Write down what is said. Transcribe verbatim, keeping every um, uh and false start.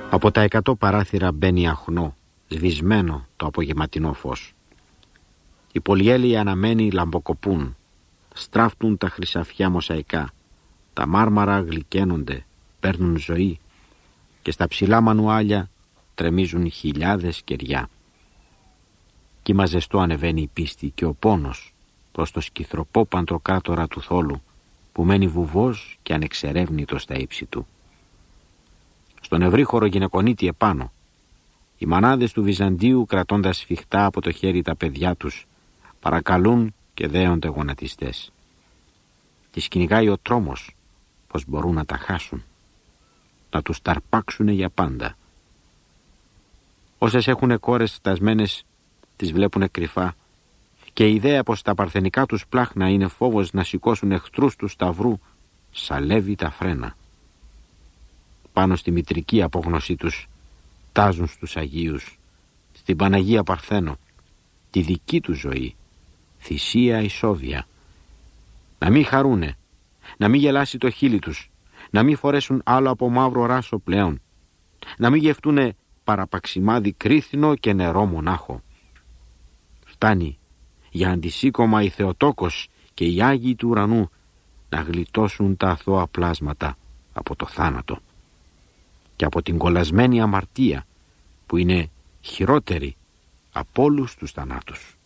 Από τα εκατό παράθυρα μπαίνει αχνό, σβησμένο το απογευματινό φως. Οι πολυέλαιοι αναμένοι λαμποκοπούν, στράφτουν τα χρυσαφιά μοσαϊκά, τα μάρμαρα γλυκαίνονται, παίρνουν ζωή και στα ψηλά μανουάλια τρεμίζουν χιλιάδες κεριά. Κύμα ζεστό ανεβαίνει η πίστη και ο πόνος προς το σκυθροπό παντροκράτορα του θόλου που μένει βουβός και ανεξερεύνητος στα ύψη του. Στον ευρύχωρο γυναικονίτη επάνω, οι μανάδες του Βυζαντίου, κρατώντας σφιχτά από το χέρι τα παιδιά τους, παρακαλούν και δέονται γονατιστές. Τις κυνηγάει ο τρόμος, πως μπορούν να τα χάσουν, να τους ταρπάξουνε για πάντα. Όσες έχουνε κόρες φτασμένες τις βλέπουνε κρυφά και η ιδέα πως τα παρθενικά τους πλάχνα είναι φόβος να σηκώσουν εχθρούς του σταυρού σαλεύει τα φρένα. Πάνω στη μητρική απόγνωσή τους τάζουν στους Αγίους, στην Παναγία Παρθένο, τη δική του ζωή, θυσία ισόβια. Να μην χαρούνε, να μην γελάσει το χείλι τους, να μην φορέσουν άλλο από μαύρο ράσο πλέον, να μην γευτούνε παραπαξιμάδι κρίθινο και νερό μονάχο. Φτάνει για αντισήκωμα η Θεοτόκος και οι Άγιοι του ουρανού να γλιτώσουν τα αθώα πλάσματα από το θάνατο και από την κολλασμένη αμαρτία που είναι χειρότερη από όλους τους θανάτους.